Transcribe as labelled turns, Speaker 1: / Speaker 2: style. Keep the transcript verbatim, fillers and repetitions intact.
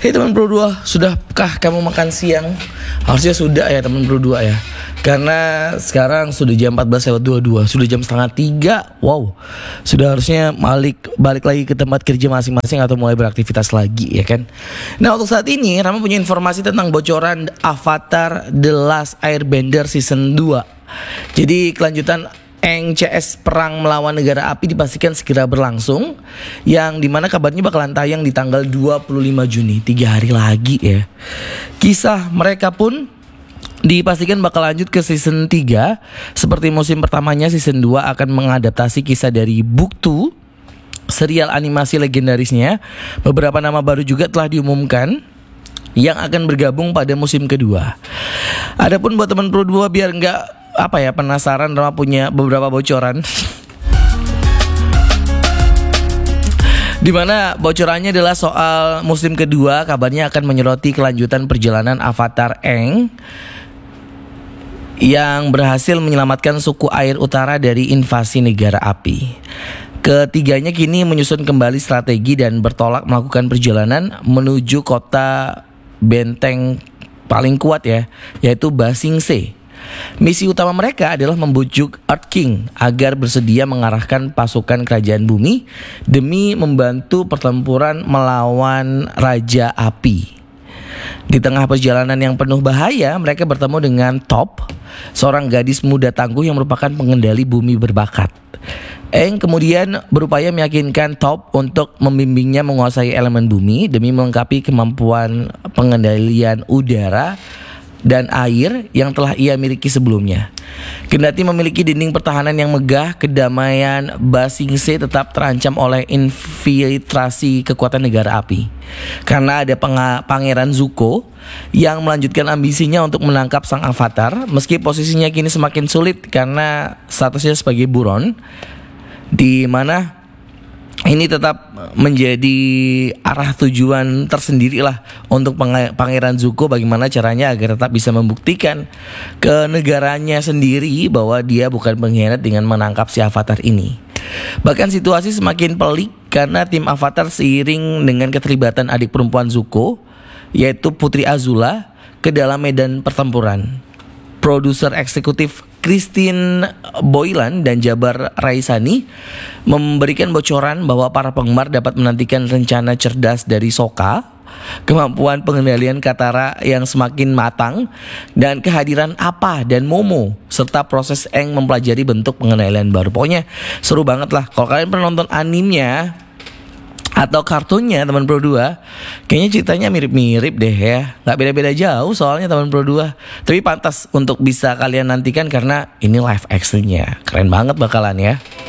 Speaker 1: Hei teman Pro dua, sudahkah kamu makan siang? Harusnya sudah ya teman Pro dua ya. Karena sekarang sudah jam empat belas lewat dua puluh dua, sudah jam setengah tiga. Wow, sudah harusnya balik, balik lagi ke tempat kerja masing-masing atau mulai beraktivitas lagi ya kan. Nah untuk saat ini Rama punya informasi tentang bocoran Avatar The Last Airbender Season dua. Jadi kelanjutan Aang C S Perang Melawan Negara Api dipastikan segera berlangsung, yang dimana kabarnya bakalan tayang di tanggal dua puluh lima Juni, tiga hari lagi ya. Kisah mereka pun dipastikan bakal lanjut ke season tiga. Seperti musim pertamanya, season dua akan mengadaptasi kisah dari Book dua, serial animasi legendarisnya. Beberapa nama baru juga telah diumumkan yang akan bergabung pada musim kedua. Adapun buat teman Pro dua biar nggak apa ya penasaran, Rama punya beberapa bocoran. Dimana bocorannya adalah soal musim kedua, kabarnya akan menyoroti kelanjutan perjalanan Avatar Aang yang berhasil menyelamatkan suku air utara dari invasi negara api. Ketiganya kini menyusun kembali strategi dan bertolak melakukan perjalanan menuju kota benteng paling kuat ya, yaitu Ba Sing Se. Misi utama mereka adalah membujuk Earth King agar bersedia mengarahkan pasukan kerajaan bumi demi membantu pertempuran melawan Raja Api. Di tengah perjalanan yang penuh bahaya, mereka bertemu dengan Toph, seorang gadis muda tangguh yang merupakan pengendali bumi berbakat. Aang kemudian berupaya meyakinkan Toph untuk membimbingnya menguasai elemen bumi demi melengkapi kemampuan pengendalian udara dan air yang telah ia miliki sebelumnya. Kendati memiliki dinding pertahanan yang megah, kedamaian Ba Sing Se tetap terancam oleh infiltrasi kekuatan negara api. Karena ada peng- Pangeran Zuko yang melanjutkan ambisinya untuk menangkap sang avatar, meski posisinya kini semakin sulit karena statusnya sebagai buron, di mana ini tetap menjadi arah tujuan tersendiri lah untuk Pangeran Zuko, bagaimana caranya agar tetap bisa membuktikan ke negaranya sendiri bahwa dia bukan pengkhianat dengan menangkap si Avatar ini. Bahkan situasi semakin pelik karena tim Avatar seiring dengan keterlibatan adik perempuan Zuko, yaitu Putri Azula, ke dalam medan pertempuran. Produser eksekutif Christine Boylan dan Jabar Raisani memberikan bocoran bahwa para penggemar dapat menantikan rencana cerdas dari Sokka, kemampuan pengendalian Katara yang semakin matang, dan kehadiran Appa dan Momo, serta proses Aang mempelajari bentuk pengendalian baru. Pokoknya seru banget lah. Kalau kalian pernah nonton animenya atau kartunnya teman Pro dua, kayaknya ceritanya mirip-mirip deh ya. Gak beda-beda jauh soalnya teman Pro dua. Tapi pantas untuk bisa kalian nantikan karena ini live actionnya keren banget bakalan ya.